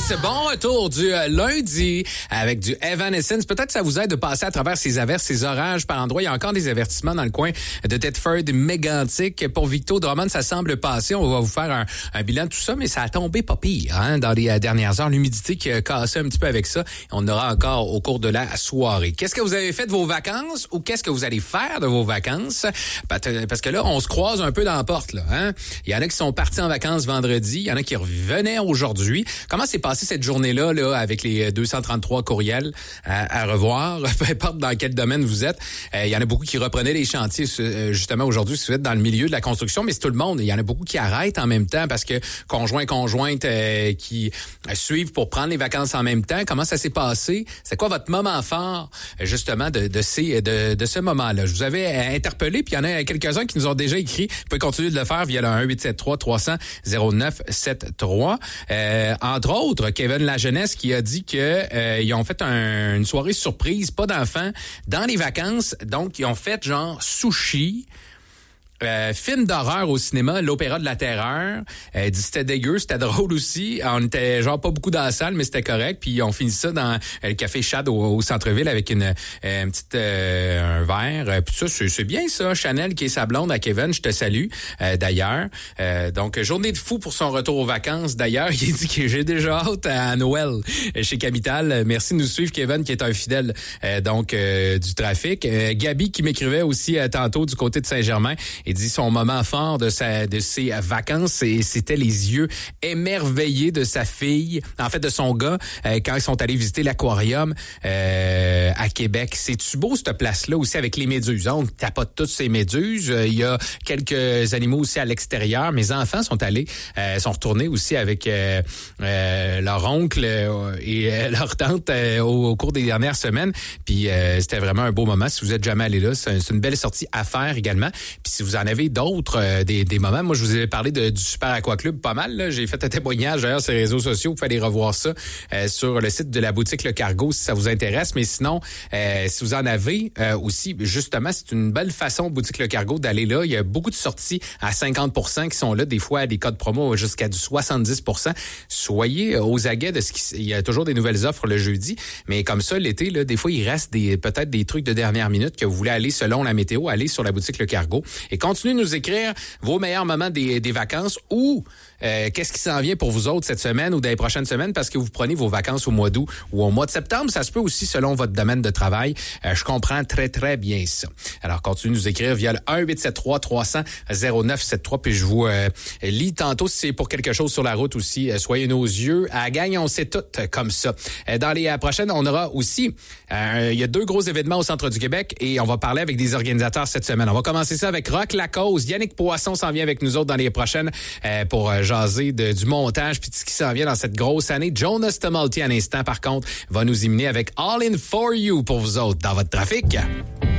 Bon retour du lundi avec du Evanescence. Peut-être que ça vous aide de passer à travers ces averses, ces orages par endroits. Il y a encore des avertissements dans le coin de Thetford, Mégantic. Pour Victo Drummond, ça semble passer. On va vous faire un bilan de tout ça, mais ça a tombé pas pire dans les dernières heures. L'humidité qui a cassé un petit peu avec ça. On aura encore au cours de la soirée. Qu'est-ce que vous avez fait de vos vacances ou qu'est-ce que vous allez faire de vos vacances? Parce que là, on se croise un peu dans la porte. Là, hein? Il y en a qui sont partis en vacances vendredi. Il y en a qui revenaient aujourd'hui. Comment s'est passée cette journée-là là, avec les 233 courriels à revoir, peu importe dans quel domaine vous êtes? Il y en a beaucoup qui reprenaient les chantiers justement aujourd'hui si vous êtes dans le milieu de la construction, mais c'est tout le monde. Il y en a beaucoup qui arrêtent en même temps parce que conjointes qui suivent pour prendre les vacances en même temps. Comment ça s'est passé? C'est quoi votre moment fort justement de ce moment-là? Je vous avais interpellé, puis il y en a quelques-uns qui nous ont déjà écrit. Vous pouvez continuer de le faire via le 1-873-300-0973. Entre autres, Kevin Lajeunesse qui a dit que ils ont fait une soirée surprise, pas d'enfants, dans les vacances. Donc, ils ont fait genre sushi. Film d'horreur au cinéma, l'Opéra de la Terreur. Dit c'était dégueu, c'était drôle aussi. On était genre pas beaucoup dans la salle, mais c'était correct. Puis on finit ça dans le café Chad au centre-ville avec un verre. Puis ça, c'est bien ça. Chanel qui est sa blonde à Kevin, je te salue d'ailleurs. Donc journée de fou pour son retour aux vacances. D'ailleurs, il dit que j'ai déjà hâte à Noël chez Capital. Merci de nous suivre, Kevin, qui est un fidèle du trafic. Gabi qui m'écrivait aussi tantôt du côté de Saint-Germain. Il dit son moment fort de ses vacances, c'était les yeux émerveillés de sa fille, en fait de son gars, quand ils sont allés visiter l'aquarium à Québec. C'est-tu beau cette place-là aussi avec les méduses? On tapote toutes ces méduses. Il y a quelques animaux aussi à l'extérieur. Mes enfants sont retournés aussi avec leur oncle et leur tante au cours des dernières semaines. Puis c'était vraiment un beau moment. Si vous êtes jamais allé là, c'est une belle sortie à faire également. Puis si vous en avez d'autres, des moments. Moi, je vous ai parlé du Super Aqua Club pas mal. Là. J'ai fait un témoignage d'ailleurs sur les réseaux sociaux. Vous pouvez aller revoir ça sur le site de la boutique Le Cargo si ça vous intéresse. Mais sinon, si vous en avez aussi, justement, c'est une belle façon, boutique Le Cargo, d'aller là. Il y a beaucoup de sorties à 50% qui sont là. Des fois, des codes promo jusqu'à du 70%. Soyez aux aguets de il y a toujours des nouvelles offres le jeudi. Mais comme ça, l'été, là, des fois, il reste peut-être des trucs de dernière minute que vous voulez aller selon la météo, aller sur la boutique Le Cargo. Et continuez de nous écrire vos meilleurs moments des vacances ou qu'est-ce qui s'en vient pour vous autres cette semaine ou dans les prochaines semaines parce que vous prenez vos vacances au mois d'août ou au mois de septembre. Ça se peut aussi selon votre domaine de travail. Je comprends très, très bien ça. Alors, continuez de nous écrire via le 1-873-300-0973 puis je vous lis tantôt si c'est pour quelque chose sur la route aussi. Soyez nos yeux. À la gang, on sait tout comme ça. Dans les prochaines, on aura aussi il y a 2 gros événements au centre du Québec et on va parler avec des organisateurs cette semaine. On va commencer ça avec Rock La Cause. Yannick Poisson s'en vient avec nous autres dans les prochaines pour jaser du montage puis de ce qui s'en vient dans cette grosse année. Jonas Tumulty, à l'instant, par contre, va nous éminer avec All In For You pour vous autres dans votre trafic.